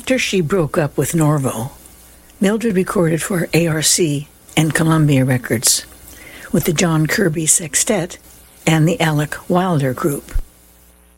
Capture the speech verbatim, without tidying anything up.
After she broke up with Norvo, Mildred recorded for A R C and Columbia Records with the John Kirby Sextet and the Alec Wilder Group.